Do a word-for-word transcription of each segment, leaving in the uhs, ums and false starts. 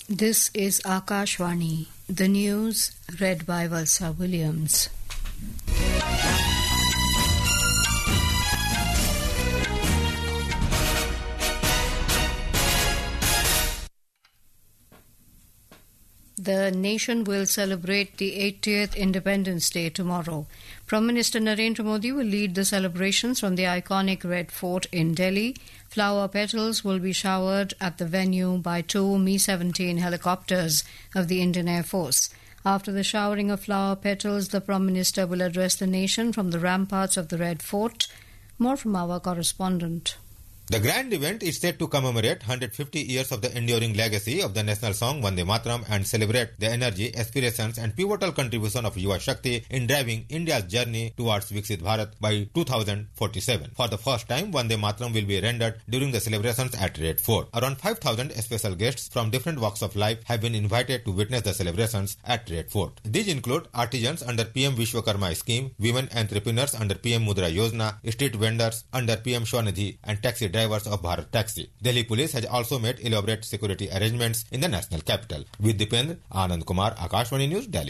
This is Akashvani, the news read by Valsa Williams. The nation will celebrate the eightieth Independence Day tomorrow. Prime Minister Narendra Modi will lead the celebrations from the iconic Red Fort in Delhi. Flower petals will be showered at the venue by two M I seventeen helicopters of the Indian Air Force. After the showering of flower petals, the Prime Minister will address the nation from the ramparts of the Red Fort. More from our correspondent. The grand event is set to commemorate one hundred fifty years of the enduring legacy of the national song Vande Mataram and celebrate the energy, aspirations and pivotal contribution of Yuva Shakti in driving India's journey towards Viksit Bharat by two thousand forty-seven. For the first time, Vande Mataram will be rendered during the celebrations at Red Fort. Around five thousand special guests from different walks of life have been invited to witness the celebrations at Red Fort. These include artisans under P M Vishwakarma scheme, women entrepreneurs under P M Mudra Yojana, street vendors under P M Swanidhi and taxi drivers of Bharat Taxi. Delhi Police has also made elaborate security arrangements in the national capital. With Dipendra, Anand Kumar, Akashvani News, Delhi.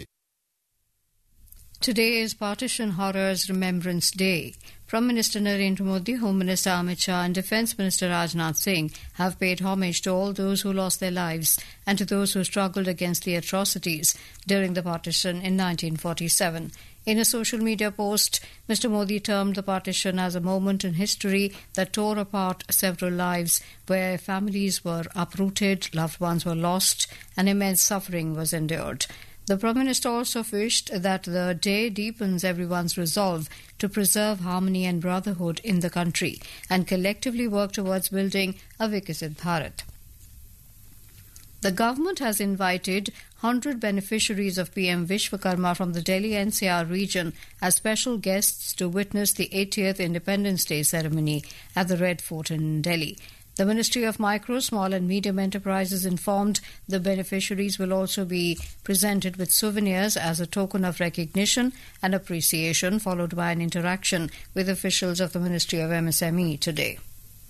Today is Partition Horrors Remembrance Day. Prime Minister Narendra Modi, Home Minister Amit Shah and Defence Minister Rajnath Singh have paid homage to all those who lost their lives and to those who struggled against the atrocities during the partition in nineteen forty-seven. In a social media post, Mister Modi termed the partition as a moment in history that tore apart several lives, where families were uprooted, loved ones were lost, and immense suffering was endured. The Prime Minister also wished that the day deepens everyone's resolve to preserve harmony and brotherhood in the country and collectively work towards building a Viksit Bharat. The government has invited one hundred beneficiaries of P M Vishwakarma from the Delhi N C R region as special guests to witness the eightieth Independence Day ceremony at the Red Fort in Delhi. The Ministry of Micro, Small and Medium Enterprises informed the beneficiaries will also be presented with souvenirs as a token of recognition and appreciation, followed by an interaction with officials of the Ministry of M S M E today.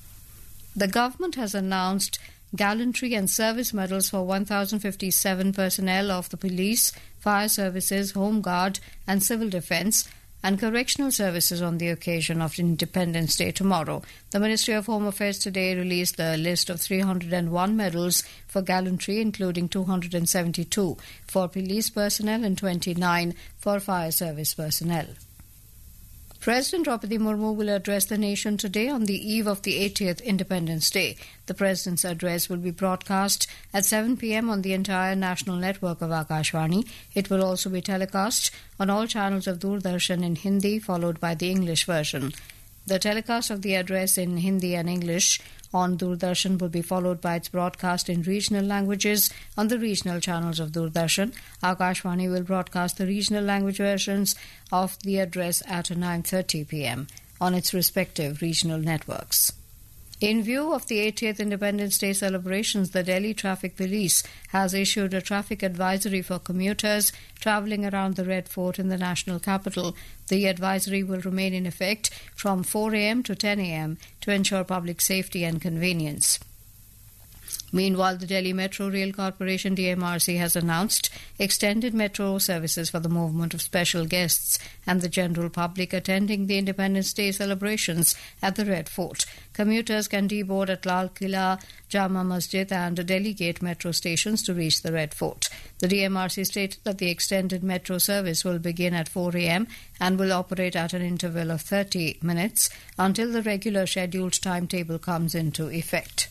The government has announced gallantry and service medals for one thousand fifty-seven personnel of the police, fire services, home guard and civil defence and correctional services on the occasion of Independence Day tomorrow. The Ministry of Home Affairs today released the list of three hundred one medals for gallantry, including two hundred seventy-two for police personnel and twenty-nine for fire service personnel. President Draupadi Murmu will address the nation today on the eve of the eightieth Independence Day. The President's address will be broadcast at seven p.m. on the entire national network of Akashvani. It will also be telecast on all channels of Doordarshan in Hindi, followed by the English version. The telecast of the address in Hindi and English on Doordarshan will be followed by its broadcast in regional languages on the regional channels of Doordarshan. Akashvani will broadcast the regional language versions of the address at nine thirty p.m. on its respective regional networks. In view of the eightieth Independence Day celebrations, the Delhi Traffic Police has issued a traffic advisory for commuters travelling around the Red Fort in the national capital. The advisory will remain in effect from four a.m. to ten a.m. to ensure public safety and convenience. Meanwhile, the Delhi Metro Rail Corporation D M R C has announced extended metro services for the movement of special guests and the general public attending the Independence Day celebrations at the Red Fort. Commuters can deboard at Lal Killa, Jama Masjid and Delhi Gate metro stations to reach the Red Fort. The D M R C stated that the extended metro service will begin at four a.m. and will operate at an interval of thirty minutes until the regular scheduled timetable comes into effect.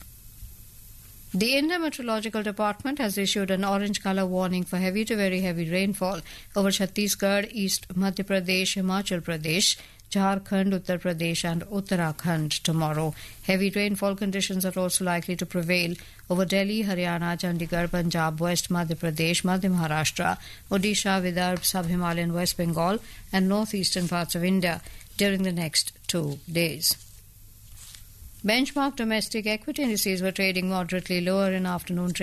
The India Meteorological Department has issued an orange colour warning for heavy to very heavy rainfall over Chhattisgarh, East Madhya Pradesh, Himachal Pradesh, Jharkhand, Uttar Pradesh and Uttarakhand tomorrow. Heavy rainfall conditions are also likely to prevail over Delhi, Haryana, Chandigarh, Punjab, West Madhya Pradesh, Madhya Maharashtra, Odisha, Vidarbha, Sub-Himalayan West Bengal and northeastern parts of India during the next two days. Benchmark domestic equity indices were trading moderately lower in afternoon trading.